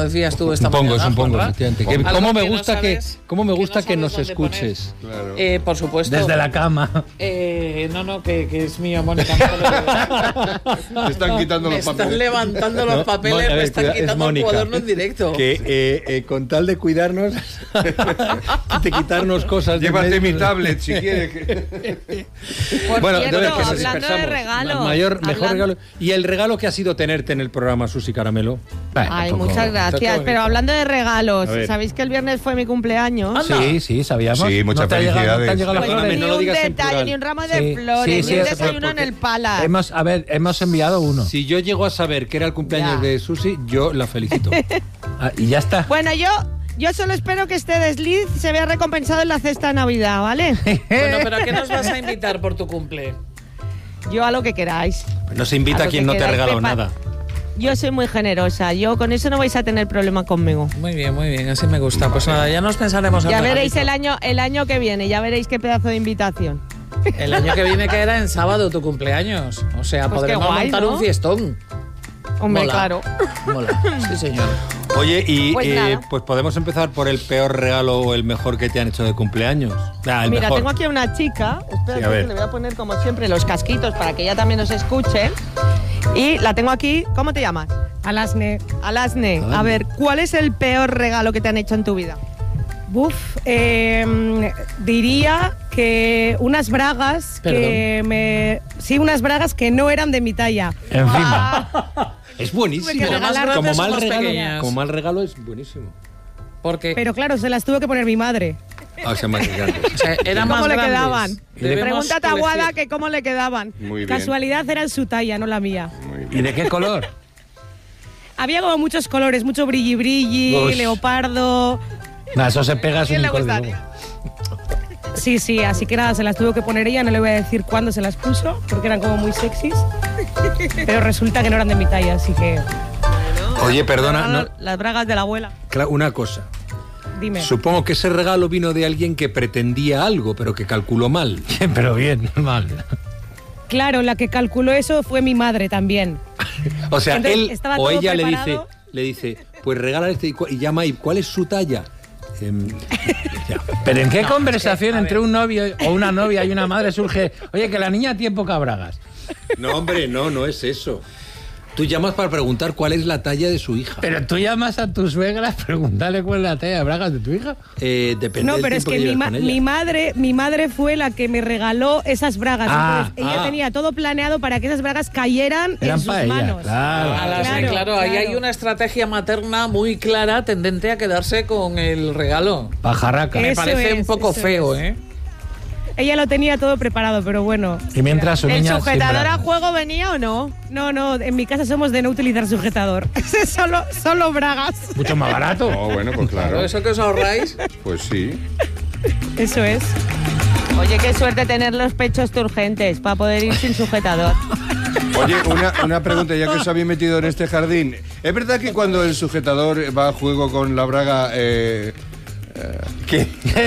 decías tú esta mañana. Es un pongo, efectivamente. ¿Cómo me gusta que nos escuches? Claro. Por supuesto. Desde la cama. No, que es mío, Mónica. Me están quitando los papeles. Me están levantando los papeles, me están quitando el cuaderno en directo. Que con tal de cuidarnos, de quitarnos cosas. Llévate mi tablet si quieres. Bueno, hablando de regalos. Mejor regalo. ¿Y el regalo que ha sido tenerte en el programa, Susi Caramelo? Ay, muchas gracias. Pero hablando de regalos, ¿sabéis que el viernes fue mi cumpleaños? Sí, sabíamos. Sí, muchas felicidades. Ni un detalle, ni un ramo de flores, ni un desayuno en el Palace. Hemos enviado uno. Si yo llego a saber que era el cumpleaños de Susi, yo la felicito. Y ya está. Bueno, yo solo espero que este desliz se vea recompensado en la cesta de Navidad, ¿vale? Bueno, pero ¿a qué nos vas a invitar por tu cumple? Yo a lo que queráis. No se invita a quien no te ha regalado nada. Yo soy muy generosa. Yo con eso no vais a tener problema conmigo. Muy bien. Así me gusta. Pues nada, ya nos pensaremos. Ya veréis el año que viene. Ya veréis qué pedazo de invitación. El año que viene que era en sábado tu cumpleaños. O sea, pues podremos montar un fiestón. Hombre, claro. Mola. Sí, señor. Oye, y pues podemos empezar por el peor regalo o el mejor que te han hecho de cumpleaños. Mira, mejor. Tengo aquí a una chica. Espera, que le voy a poner como siempre los casquitos para que ella también nos escuche. Y la tengo aquí. ¿Cómo te llamas? Alasne. A ver, ¿cuál es el peor regalo que te han hecho en tu vida? Diría que unas bragas unas bragas que no eran de mi talla. Encima. Es buenísimo. Como mal regalo es buenísimo. Pero claro, se las tuvo que poner mi madre. O sea, más gigantes. Eran ¿Cómo más le grandes. quedaban? Pregúntate a Guada que cómo le quedaban. Muy bien. Casualidad eran su talla, no la mía. ¿Y de qué color? Había como muchos colores, mucho brilli, leopardo. Eso se pega sin código. Sí, así que nada, se las tuvo que poner ella, no le voy a decir cuándo se las puso, porque eran como muy sexys, pero resulta que no eran de mi talla, así que... Oye, perdona... Las bragas de la abuela. Claro, una cosa. Dime. Supongo que ese regalo vino de alguien que pretendía algo, pero que calculó mal. Pero bien, mal. Claro, la que calculó eso fue mi madre también. O sea, entonces, él o ella le dice, pues regala este y llama y ¿cuál es su talla? Pero ¿en qué conversación entre un novio o una novia y una madre surge, oye, que la niña tiene poca bragas? No, hombre, no es eso. Tú llamas para preguntar cuál es la talla de su hija. Pero tú llamas a tu suegra a preguntarle cuál es la talla de bragas de tu hija. Depende. No, del pero es tiempo que mi madre fue la que me regaló esas bragas. Entonces, ella tenía todo planeado para que esas bragas cayeran en sus manos. Claro, ahí hay una estrategia materna muy clara tendente a quedarse con el regalo. Pajarraca. Me parece un poco feo, ¿eh? Ella lo tenía todo preparado, pero bueno. Y mientras su niña... ¿El sujetador a juego venía o no? No, en mi casa somos de no utilizar sujetador. solo bragas. Mucho más barato. Bueno, pues claro. ¿Eso que os ahorráis? Pues sí. Eso es. Oye, qué suerte tener los pechos turgentes para poder ir sin sujetador. Oye, una pregunta, ya que os habéis metido en este jardín. ¿Es verdad que cuando el sujetador va a juego con la braga... ¿Qué?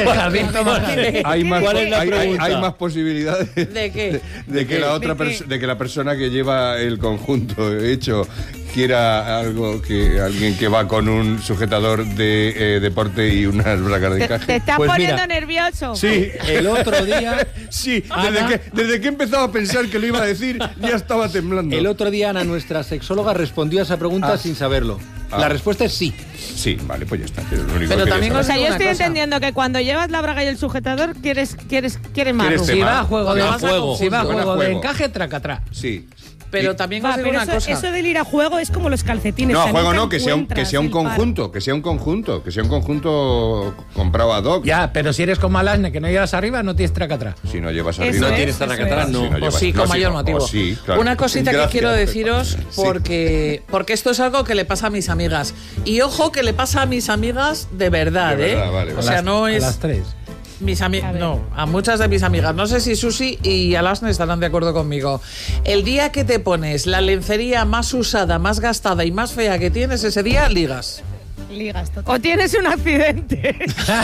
Hay más posibilidades ¿De qué? de que la persona que lleva el conjunto hecho quiera alguien que va con un sujetador de deporte y unas bragas de encaje. Te estás poniendo nervioso. Sí, el otro día... Sí, desde que he empezado a pensar que lo iba a decir, ya estaba temblando. El otro día Ana, nuestra sexóloga, respondió a esa pregunta sin saberlo. La respuesta es sí. Sí, vale, pues ya está. Es lo único Pero que también quería O sea, saber. yo estoy entendiendo que cuando llevas la braga y el sujetador quieres más. ¿Quieres Si va a juego Si va a juego de encaje, tracatrá. Sí. Pero también os digo pero una cosa. eso del ir a juego es como los calcetines. No, a o sea, juego nunca no, que sea un conjunto, que sea un conjunto comprado ad hoc. Ya, pero si eres como Alasne, que no llevas arriba, no tienes tracatrá. Si no llevas Eso arriba. No es, tienes tracatrá, no. Si no O llevas- sí, no, con mayor motivo. sí, claro. Una cosita Gracias. que quiero deciros, Sí. porque esto es algo que le pasa a mis amigas. Y ojo que le pasa a mis amigas de verdad, De verdad, ¿eh? vale, O vale. sea, no A es... las 3. Mis amigas, no, a muchas de mis amigas. No sé si Susi y Alasne estarán de acuerdo conmigo. El día que te pones la lencería más usada, más gastada y más fea que tienes, ese día ligas. Ligas, total. O tienes un accidente. Eso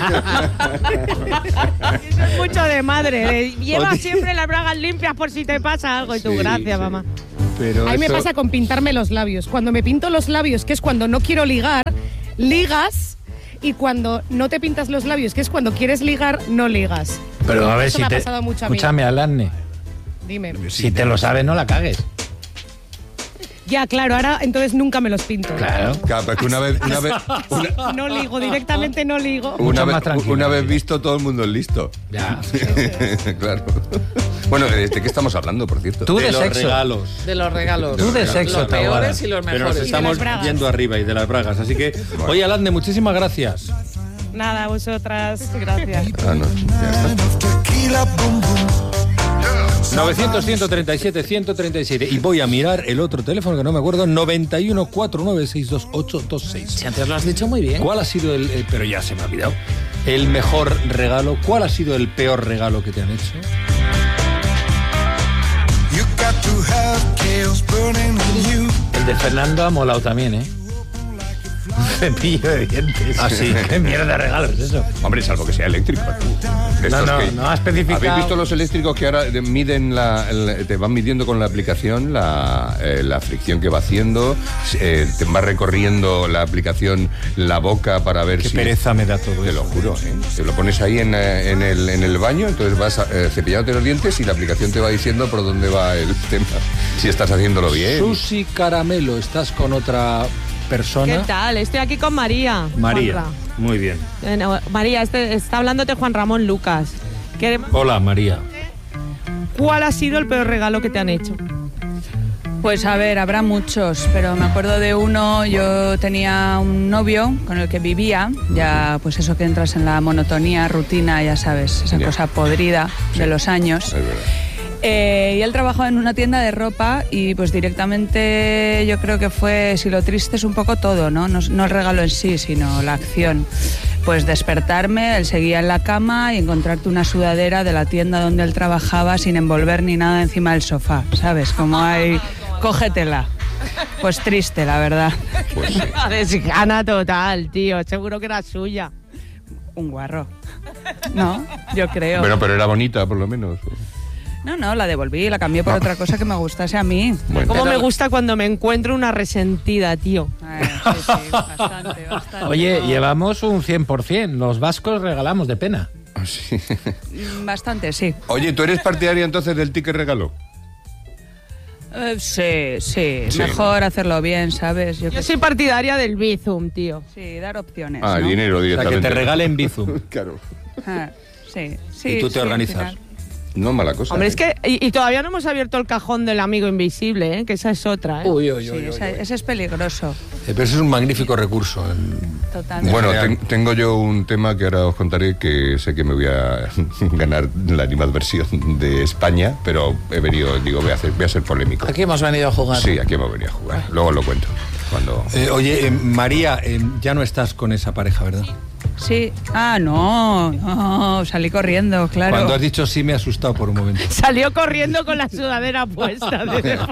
es mucho de madre. Lleva siempre las bragas limpias por si te pasa algo. Y tú, Sí, gracias, sí. mamá. Pero a mí me pasa con pintarme los labios. Cuando me pinto los labios, que es cuando no quiero ligar, ligas, y cuando no te pintas los labios, que es cuando quieres ligar, no ligas. Pero a ver, eso si me te... ha pasado mucho a mí. Escúchame, Alasne. Dime. Si te lo sabes, no la cagues. Ya, claro, ahora entonces nunca me los pinto. Claro. Claro, porque una vez No ligo, directamente no ligo. una vez visto, todo el mundo es listo. Ya. Claro. Bueno, ¿de qué estamos hablando, por cierto? Tú de los sexo. regalos. De los regalos. Tú de sexo, los Taboada. peores y los Pero mejores. nos estamos yendo arriba y de las bragas. Así que, oye, Alasne, muchísimas gracias. Nada, vosotras, gracias. Ah, no, ya está. 900-137-137. Y voy a mirar el otro teléfono que no me acuerdo. 91-49-628-26. Si antes lo has dicho muy bien. ¿Cuál ha sido pero ya se me ha olvidado. El mejor regalo? ¿Cuál ha sido el peor regalo que te han hecho? El de Fernando ha molado también, ¿eh? Un cepillo de dientes. Ah, sí. ¿Qué mierda de regalo es eso? Hombre, salvo que sea eléctrico. No ha especificado. ¿Habéis visto los eléctricos que ahora miden te van midiendo con la aplicación la fricción que va haciendo? Te va recorriendo la aplicación la boca para ver Qué si... pereza me da todo Te eso. lo juro, ¿eh? Te lo pones ahí en el baño, entonces vas cepillándote los dientes y la aplicación te va diciendo por dónde va el tema. Si estás haciéndolo bien. Susi Caramelo, ¿estás con otra persona? ¿Qué tal? Estoy aquí con María. María, Juanra. muy bien. María, está hablándote Juan Ramón Lucas. Hola, María. ¿Cuál ha sido el peor regalo que te han hecho? Pues a ver, habrá muchos, pero me acuerdo de uno. Yo tenía un novio con el que vivía, ya pues eso que entras en la monotonía, rutina, ya sabes, esa cosa podrida de los años. Es verdad. Y él trabajaba en una tienda de ropa y pues directamente yo creo que fue, si lo triste es un poco todo, ¿no? No el regalo en sí, sino la acción. Pues despertarme, él seguía en la cama y encontrarte una sudadera de la tienda donde él trabajaba sin envolver ni nada encima del sofá, ¿sabes? Como hay, cógetela. Pues triste, la verdad. Pues sí. Desgana total, tío. Seguro que era suya. Un guarro. No, yo creo. Bueno, pero era bonita, por lo menos. No, la devolví, la cambié por otra cosa que me gustase a mí. Bueno. Cómo me gusta cuando me encuentro una resentida, tío. Sí, bastante. Oye, llevamos un 100%. Los vascos regalamos de pena. Sí. Bastante, sí. Oye, ¿tú eres partidaria entonces del ticket regalo? Sí. Mejor hacerlo bien, ¿sabes? Yo soy partidaria del Bizum, tío. Sí, dar opciones. Ah, ¿no? dinero O sea, que directamente. te regalen Bizum. Claro. Ah, sí. Y tú te organizas. al final. No es mala cosa. Hombre, es que... Y todavía no hemos abierto el cajón del amigo invisible, ¿eh? Que esa es otra, ¿eh? Uy. Ese es peligroso. Pero eso es un magnífico recurso. Totalmente. Bueno, tengo yo un tema que ahora os contaré, que sé que me voy a ganar la animadversión de España, pero he venido, digo, voy a ser polémico. Aquí hemos venido a jugar. Sí, aquí hemos venido a jugar. Luego os lo cuento. Cuando... Oye, María, ya no estás con esa pareja, ¿verdad? Sí. Ah, no, salí corriendo, claro. Cuando has dicho sí me he asustado por un momento. Salió corriendo con la sudadera puesta.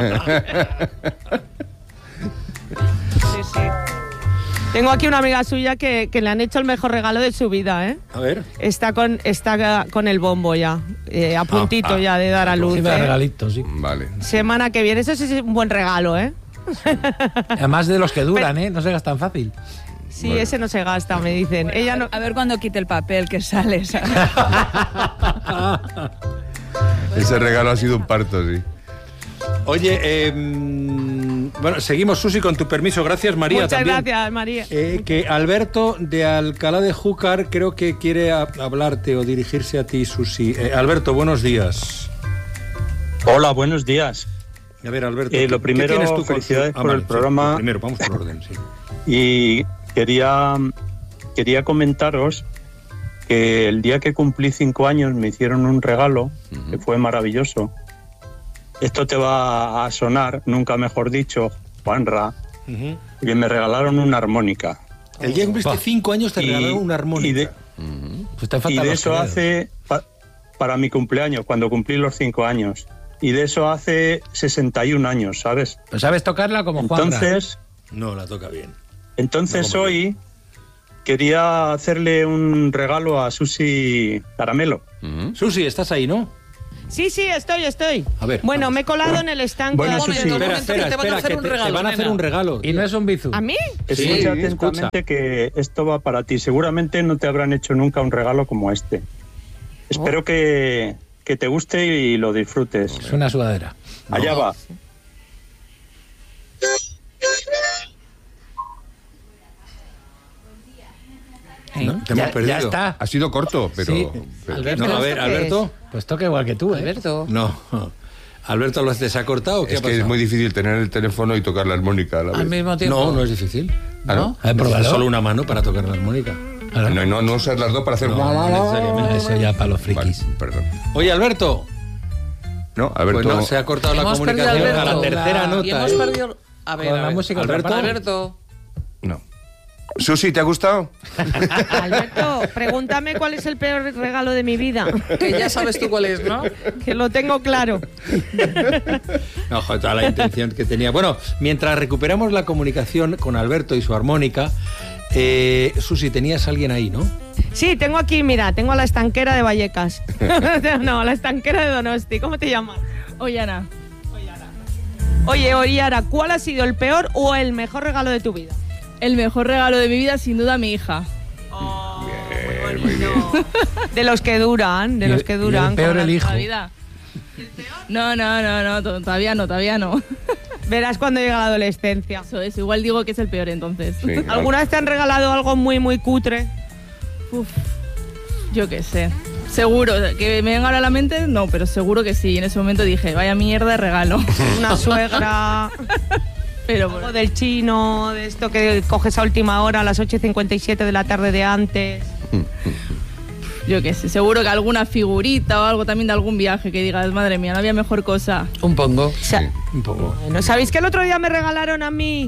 Sí. Tengo aquí una amiga suya que le han hecho el mejor regalo de su vida, ¿eh? A ver. Está con el bombo ya, a puntito ya de dar a luz. Sí, me regalito, sí. Vale. Semana que viene, eso sí es un buen regalo, ¿eh? Además de los que duran, ¿eh? No se gastan fácil. Sí, Bueno. ese no se gasta, me dicen. Ella no... A ver cuando quite el papel que sale, ¿sabes? Ese regalo ha sido un parto, sí. Oye, bueno, seguimos, Susi, con tu permiso. Gracias, María. Muchas también. gracias, María. Que Alberto de Alcalá de Júcar creo que quiere hablarte o dirigirse a ti, Susi. Alberto, buenos días. Hola, buenos días. A ver, Alberto. Lo primero, ¿qué tienes tú felicidades por vale, el programa. Lo primero, vamos por orden, sí. Y quería comentaros que el día que cumplí 5 años me hicieron un regalo que fue maravilloso. Esto te va a sonar, nunca mejor dicho, Juanra, que me regalaron una armónica. El día que cumpliste 5 años te regalaron una armónica. Pues te Y faltan de los eso dedos. hace, para mi cumpleaños, cuando cumplí los 5 años. Y de eso hace 61 años, ¿sabes? Pues sabes tocarla como Juanra. No, la toca bien. Entonces No, como hoy quería hacerle un regalo a Susi Caramelo. Susi, estás ahí, ¿no? Sí, estoy. A ver, bueno, vamos. me he colado en el estanque. Bueno, de Susi, Espera, Espera, que te van a hacer un regalo, te van a hacer nena. un regalo. Y no es un bizú. ¿A mí? Escucha Sí, atentamente que esto va para ti. Seguramente no te habrán hecho nunca un regalo como este. Espero que te guste y lo disfrutes. Es una sudadera. Allá va. ¿No? Te hemos perdido. Ya está. Ha sido corto, pero... Sí. pero- Alberto, No, a ver, ¿esto qué Alberto. Pues toca igual que tú, ¿eh? Alberto. No. Alberto, ¿lo se ha cortado o qué Es ha que pasado? es muy difícil tener el teléfono y tocar la armónica a la Al vez. mismo tiempo. No, no es difícil. Ah, ¿no? A ver, pruébalo. Solo una mano para tocar la armónica. No usar las dos para hacer... No necesariamente. Eso ya para los Vale, frikis. perdón. Oye, Alberto. No, Alberto... Pues no, se ha cortado la Hemos perdido comunicación a a la Alberto. tercera Y nota. hemos ¿eh? perdido... A ver, Con a la ver. música Alberto. Alberto. No. Susi, ¿te ha gustado? Alberto, pregúntame cuál es el peor regalo de mi vida. Que ya sabes tú cuál es, ¿no? Que lo tengo claro. No, joder, toda la intención que tenía. Bueno, mientras recuperamos la comunicación con Alberto y su armónica, Susi, tenías a alguien ahí, ¿no? Sí, tengo aquí, mira, tengo a la estanquera de Vallecas. No, a la estanquera de Donosti. ¿Cómo te llamas? Ollana. Oye, Oriara, ¿cuál ha sido el peor o el mejor regalo de tu vida? El mejor regalo de mi vida, sin duda, mi hija. Muy bien. De los que duran, de Y los el- que y duran. el peor con el hijo. La vida. No, todavía no. Verás cuando llega la adolescencia. Eso es, igual digo que es el peor entonces. Sí. ¿Alguna vez te han regalado algo muy, muy cutre? Uf, yo qué sé. Seguro, que me venga ahora a la mente, no, pero seguro que sí. Y en ese momento dije, vaya mierda de regalo. Una suegra, Pero algo bueno, del chino, de esto que coges a última hora a las 8:57 de la tarde de antes. yo qué sé, seguro que alguna figurita o algo también de algún viaje que digas, madre mía, no había mejor cosa. Un pongo. Un poco. Bueno, ¿sabéis que el otro día me regalaron a mí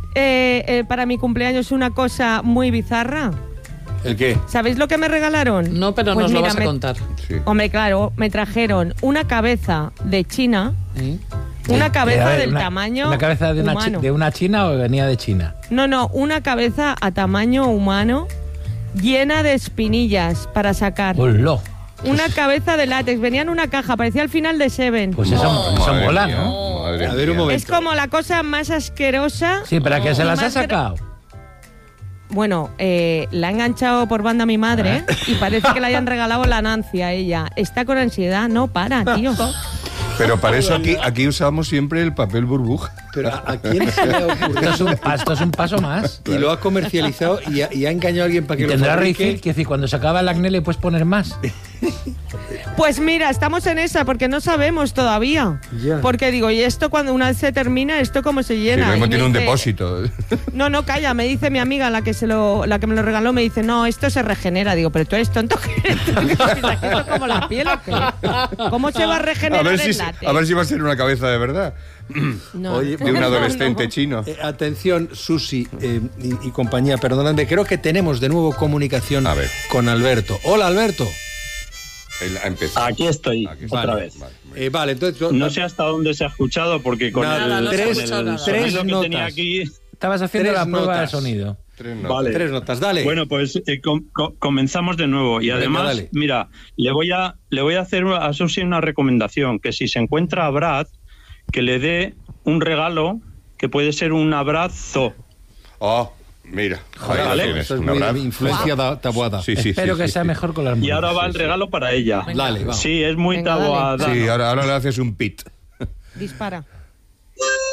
para mi cumpleaños una cosa muy bizarra? ¿El qué? ¿Sabéis lo que me regalaron? No, pero Pues nos lo mira, vas a contar. Sí. Hombre, claro, me trajeron una cabeza de China, ¿Eh? una cabeza A ver, del una- tamaño ¿Una cabeza de humano. de una china o venía de China? No, una cabeza a tamaño humano llena de espinillas para sacar. ¡Hola! Una cabeza de látex, venía en una caja, parecía al final de Seven. Pues eso Madre mola, mía, ¿no? madre A ver, un mía. momento. Es como la cosa más asquerosa. Sí, ¿para qué se y las ha más gra- sacado? Bueno, la ha enganchado por banda mi madre y parece que le hayan regalado la Nancy a ella. Está con ansiedad, no para, tío. Pero para eso aquí usamos siempre el papel burbuja. Pero ¿a quién se le ha ocurrido? Esto es un paso más. Y lo ha comercializado y ha engañado a alguien para que Y lo tendrá fabrique. refill, que decir, cuando se acaba el acné le puedes poner más. Pues mira, estamos en esa porque no sabemos todavía. Ya. Porque digo, ¿y esto cuando una vez se termina, esto cómo se Sí, llena? lo mismo Y me tiene un dice- depósito. No, calla, me dice mi amiga, la que me lo regaló, me dice, no, esto se regenera. Digo, pero tú eres tonto. ¿Esto es como la piel o qué? ¿Cómo se va a A regenerar ver, el si, látex? a ver si va a ser una cabeza de verdad. No. Oye, De un No, adolescente no. chino. Atención, Susi y compañía, perdonadme, creo que tenemos de nuevo comunicación A ver. con Alberto. Hola, Alberto. Él ha empezado. Aquí estoy, Aquí está. otra Vale. vez. Vale. Vale, entonces... No sé hasta dónde se ha escuchado porque con Nada, el, no se ha con escuchado el nada. sonido Tres que tenía notas. aquí. Estabas haciendo Tres la prueba notas. de sonido. Tres notas. Vale. 3 notas, dale. Bueno, pues comenzamos de nuevo. Y Venga, además, dale. mira, le voy a hacer a Susi una recomendación, que si se encuentra a Brad, que le dé un regalo que puede ser un abrazo. Oh, mira. Ahí lo Vale. tienes, Esto es un muy abrazo. influencia tabuada. Sí, sí, Espero sí, que sí, sea sí. mejor con las Y ahora mujeres. va el regalo para ella. Dale, vamos. Sí, es muy Venga, dale. tabuada. Sí, ahora le haces un pit. Dispara.